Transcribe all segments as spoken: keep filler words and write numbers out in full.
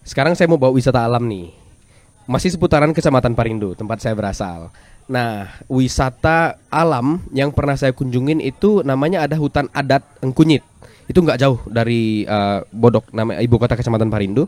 Sekarang saya mau bawa wisata alam nih. Masih seputaran Kecamatan Parindo, tempat saya berasal. Nah, wisata alam yang pernah saya kunjungin itu namanya ada hutan adat Engkunyit. Itu nggak jauh dari uh, Bodok, nama ibu kota Kecamatan Parindo.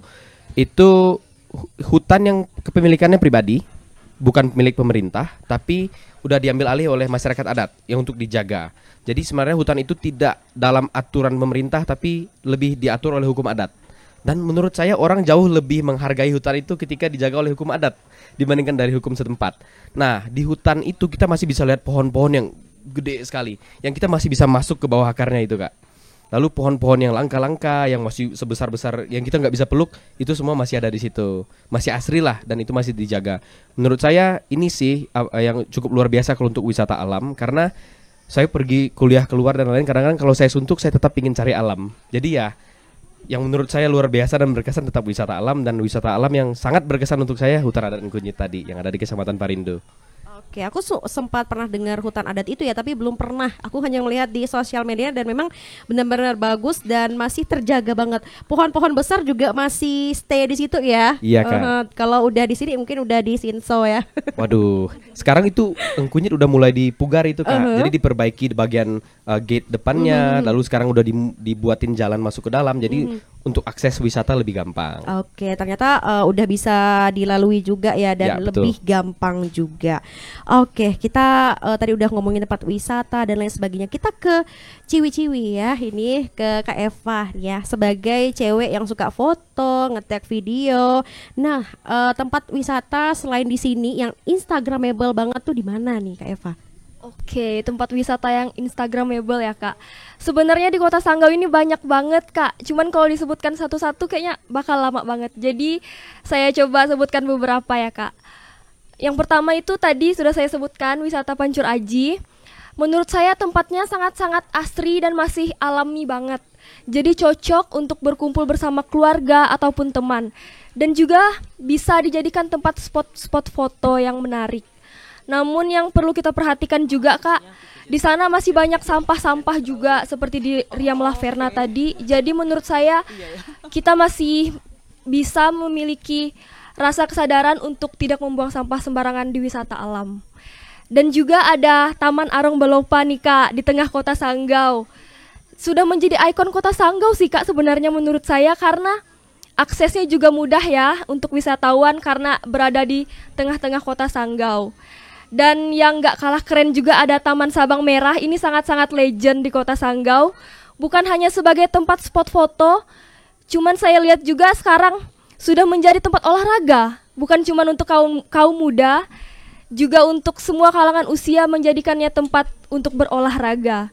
Itu hu- hutan yang kepemilikannya pribadi, bukan milik pemerintah, tapi udah diambil alih oleh masyarakat adat yang untuk dijaga. Jadi sebenarnya hutan itu tidak dalam aturan pemerintah, tapi lebih diatur oleh hukum adat. Dan menurut saya orang jauh lebih menghargai hutan itu ketika dijaga oleh hukum adat dibandingkan dari hukum setempat. Nah, di hutan itu kita masih bisa lihat pohon-pohon yang gede sekali, yang kita masih bisa masuk ke bawah akarnya itu, Kak. Lalu pohon-pohon yang langka-langka, yang masih sebesar-besar, yang kita nggak bisa peluk, itu semua masih ada di situ. Masih asri lah, dan itu masih dijaga. Menurut saya ini sih uh, yang cukup luar biasa kalau untuk wisata alam, karena saya pergi kuliah keluar dan lain-lain, kadang-kadang kalau saya suntuk saya tetap ingin cari alam. Jadi ya, yang menurut saya luar biasa dan berkesan tetap wisata alam, dan wisata alam yang sangat berkesan untuk saya hutan adat Engkunyit tadi yang ada di Kecamatan Parindo. Oke, aku su- sempat pernah dengar hutan adat itu ya, tapi belum pernah. Aku hanya melihat di sosial media dan memang benar-benar bagus dan masih terjaga banget. Pohon-pohon besar juga masih stay di situ ya. Iya, Kak. Eh, kalau udah di sini mungkin udah di Sinso ya. Waduh, sekarang itu Engkunyit udah mulai dipugar itu, Kak. Uh-huh. Jadi diperbaiki di bagian uh, gate depannya, lalu sekarang udah di- dibuatin jalan masuk ke dalam. Jadi untuk akses wisata lebih gampang. Oke, ternyata eh, udah bisa dilalui juga ya dan Ya, betul. lebih gampang juga. Oke, kita eh, tadi udah ngomongin tempat wisata dan lain sebagainya. Kita ke Ciwi-Ciwi ya, ini ke Kak Eva ya, sebagai cewek yang suka foto, ngetek video. Nah, eh, tempat wisata selain di sini yang instagramable banget tuh di mana nih Kak Eva? Oke, tempat wisata yang instagramable ya kak. Sebenarnya di Kota Sanggau ini banyak banget kak. Cuman kalau disebutkan satu-satu kayaknya bakal lama banget. Jadi saya coba sebutkan beberapa ya kak. Yang pertama itu tadi sudah saya sebutkan wisata Pancur Aji. Menurut saya tempatnya sangat-sangat asri dan masih alami banget. Jadi cocok untuk berkumpul bersama keluarga ataupun teman. Dan juga bisa dijadikan tempat spot-spot foto yang menarik. Namun yang perlu kita perhatikan juga kak, di sana masih banyak sampah-sampah juga seperti di Riam Laverna tadi. Jadi menurut saya kita masih bisa memiliki rasa kesadaran untuk tidak membuang sampah sembarangan di wisata alam. Dan juga ada Taman Arong Belopa nih kak di tengah Kota Sanggau. Sudah menjadi ikon Kota Sanggau sih kak sebenarnya menurut saya, karena aksesnya juga mudah ya untuk wisatawan karena berada di tengah-tengah Kota Sanggau. Dan yang gak kalah keren juga ada Taman Sabang Merah. Ini sangat-sangat legend di Kota Sanggau. Bukan hanya sebagai tempat spot foto, cuman saya lihat juga sekarang sudah menjadi tempat olahraga. Bukan cuma untuk kaum kaum muda, juga untuk semua kalangan usia menjadikannya tempat untuk berolahraga.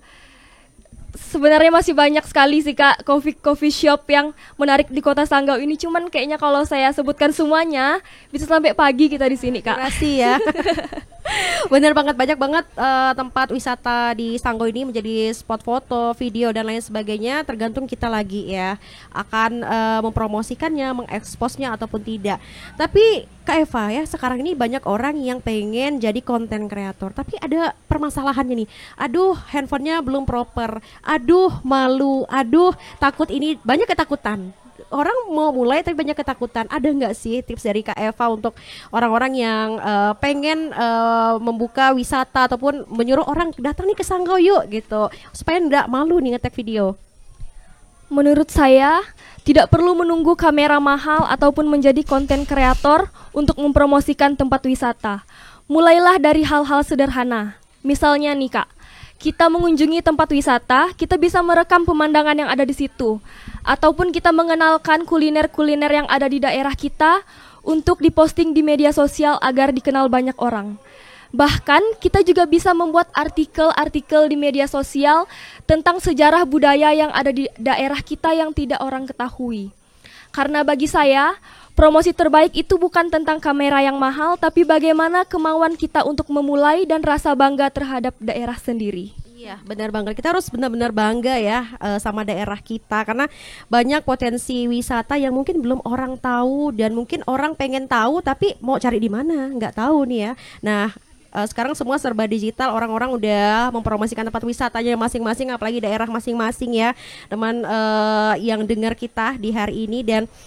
Sebenarnya masih banyak sekali sih kak coffee coffee shop yang menarik di Kota Sanggau ini. Cuman kayaknya kalau saya sebutkan semuanya bisa sampai pagi kita di sini kak. Makasih ya. Bener banget, banyak banget eh, tempat wisata di Sanggau ini menjadi spot foto, video dan lain sebagainya. Tergantung kita lagi ya akan eh, mempromosikannya, mengeksposnya ataupun tidak. Tapi Kak Eva ya, sekarang ini banyak orang yang pengen jadi konten kreator, tapi ada permasalahannya nih. Aduh, handphonenya belum proper. Aduh, malu. Aduh, takut ini, banyak ketakutan. Orang mau mulai tapi banyak ketakutan. Ada nggak sih tips dari Kak Eva untuk orang-orang yang uh, pengen uh, membuka wisata ataupun menyuruh orang datang nih ke Sanggau yuk gitu, supaya nggak malu nih ngetek video? Menurut saya, tidak perlu menunggu kamera mahal ataupun menjadi konten kreator untuk mempromosikan tempat wisata. Mulailah dari hal-hal sederhana. Misalnya nih kak, kita mengunjungi tempat wisata, kita bisa merekam pemandangan yang ada di situ. Ataupun kita mengenalkan kuliner-kuliner yang ada di daerah kita untuk diposting di media sosial agar dikenal banyak orang. Bahkan kita juga bisa membuat artikel-artikel di media sosial tentang sejarah budaya yang ada di daerah kita yang tidak orang ketahui. Karena bagi saya, promosi terbaik itu bukan tentang kamera yang mahal, tapi bagaimana kemauan kita untuk memulai dan rasa bangga terhadap daerah sendiri. Iya, benar banget. Kita harus benar-benar bangga ya uh, sama daerah kita, karena banyak potensi wisata yang mungkin belum orang tahu dan mungkin orang pengen tahu tapi mau cari di mana nggak tahu nih ya. Nah, uh, sekarang semua serba digital, orang-orang udah mempromosikan tempat wisatanya masing-masing, apalagi daerah masing-masing ya, teman uh, yang dengar kita di hari ini. Dan